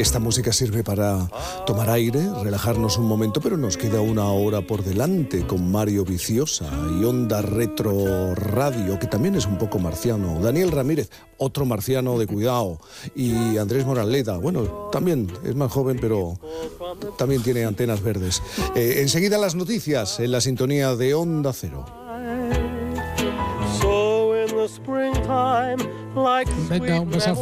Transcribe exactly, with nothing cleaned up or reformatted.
Esta música sirve para tomar aire, relajarnos un momento, pero nos queda una hora por delante con Mario Viciosa y Onda Retro Radio, que también es un poco marciano. Daniel Ramírez, otro marciano de cuidado. Y Andrés Moraleda, bueno, también es más joven, pero también tiene antenas verdes. Eh, enseguida las noticias en la sintonía de Onda Cero. Venga, un besazo.